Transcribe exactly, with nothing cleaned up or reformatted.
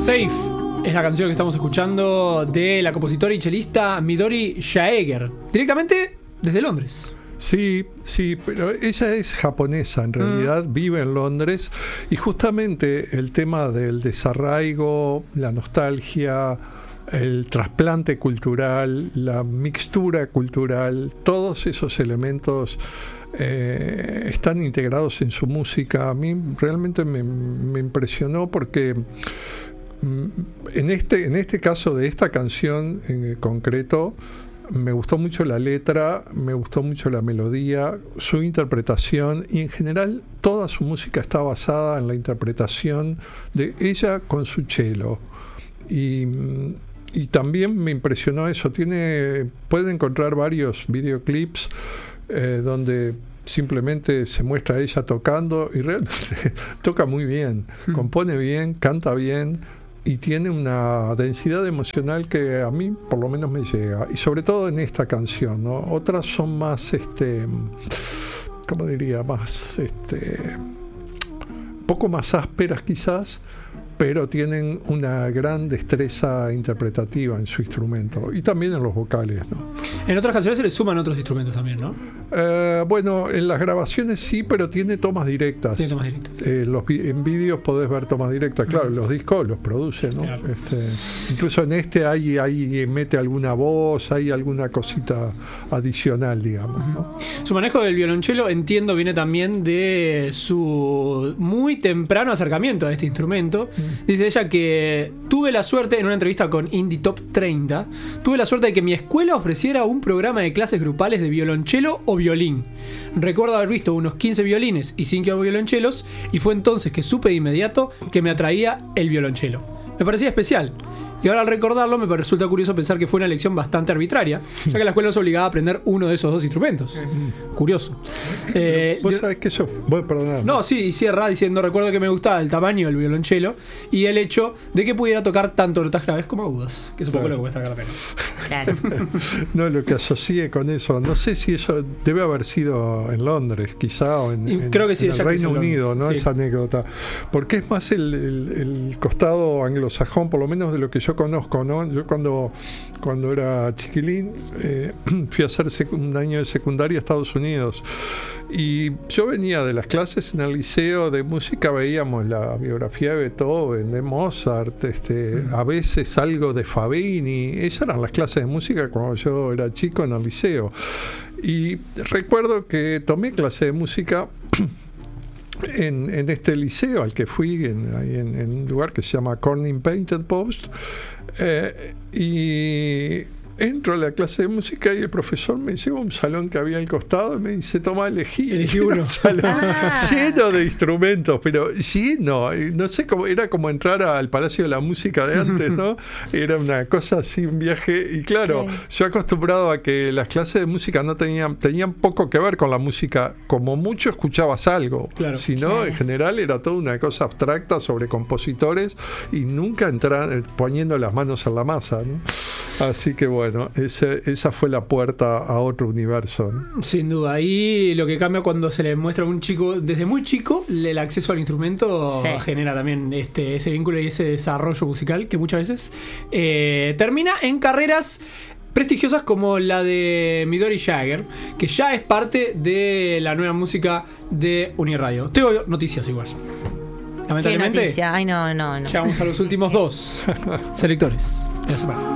Safe es la canción que estamos escuchando de la compositora y chelista Midori Jaeger, directamente desde Londres. Sí, sí, pero ella es japonesa, en realidad mm. vive en Londres, y justamente el tema del desarraigo, la nostalgia, el trasplante cultural, la mixtura cultural, todos esos elementos eh, están integrados en su música. A mí realmente me, me impresionó porque en este, en este caso de esta canción en concreto, me gustó mucho la letra, me gustó mucho la melodía, su interpretación, y en general toda su música está basada en la interpretación de ella con su cello. Y, y también me impresionó eso. Tiene, pueden encontrar varios videoclips eh, donde simplemente se muestra a ella tocando, y realmente toca muy bien, compone bien, canta bien, y tiene una densidad emocional que a mí por lo menos me llega, y sobre todo en esta canción, ¿no? Otras son más, este, ¿cómo diría? Más, este, un poco más ásperas quizás, pero tienen una gran destreza interpretativa en su instrumento y también en los vocales, ¿no? En otras canciones se le suman otros instrumentos también, ¿no? Eh, bueno, en las grabaciones sí, pero tiene tomas directas. Tiene tomas directas. Eh, los vi- en vídeos podés ver tomas directas. Claro, uh-huh. Los discos los produce, ¿no? Claro. Este, incluso en este hay, hay mete alguna voz, hay alguna cosita adicional, digamos, uh-huh. ¿no? Su manejo del violonchelo, entiendo, viene también de su muy temprano acercamiento a este instrumento. Uh-huh. Dice ella que tuve la suerte, en una entrevista con Indie Top treinta, tuve la suerte de que mi escuela ofreciera un programa de clases grupales de violonchelo o violín. Recuerdo haber visto unos quince violines y cinco violonchelos, y fue entonces que supe de inmediato que me atraía el violonchelo. Me parecía especial. Y ahora al recordarlo me resulta curioso pensar que fue una elección bastante arbitraria, ya que la escuela nos obligaba a aprender uno de esos dos instrumentos. Curioso. Eh, Vos sabés que yo... Bueno, perdón. No, sí, y cierra diciendo: recuerdo que me gustaba el tamaño del violonchelo y el hecho de que pudiera tocar tanto notas graves como agudas, que es un poco claro. lo que muestra acá la pena. Claro. No, lo que asocié con eso, no sé si eso debe haber sido en Londres, quizá, o en, en, Creo que sí, en el Reino Unido, ¿no? Sí. Esa anécdota. Porque es más el, el, el costado anglosajón, por lo menos de lo que yo conozco, ¿no? Yo cuando, cuando era chiquilín eh, fui a hacer sec- un año de secundaria a Estados Unidos, y yo venía de las clases en el liceo de música, veíamos la biografía de Beethoven, de Mozart, este, a veces algo de Fabini. Esas eran las clases de música cuando yo era chico en el liceo, y recuerdo que tomé clase de música En, en este liceo al que fui, en, en, en un lugar que se llama Corning Painted Post, eh, y entro a la clase de música y el profesor me lleva a un salón que había al costado y me dice: toma, elegí. Elegí uno. Un salón Ah. lleno de instrumentos, pero lleno, no sé cómo, era como entrar al Palacio de la Música de antes, ¿no? Era una cosa así, un viaje, y claro, sí. Yo acostumbrado a que las clases de música no tenían, tenían poco que ver con la música, como mucho escuchabas algo, claro. Si no, claro. En general era toda una cosa abstracta sobre compositores y nunca entrar poniendo las manos en la masa, ¿no? Así que bueno, ese, esa fue la puerta a otro universo, ¿no? Sin duda. Ahí lo que cambia cuando se le muestra a un chico desde muy chico el acceso al instrumento, sí. Genera también este, ese vínculo y ese desarrollo musical que muchas veces eh, termina en carreras prestigiosas como la de Midori Jaeger, que ya es parte de la nueva música de Uniradio. Tengo noticias igual. Lamentablemente. ¿Qué noticia? Ay, no, no, no. Llegamos a los últimos dos selectores de la semana.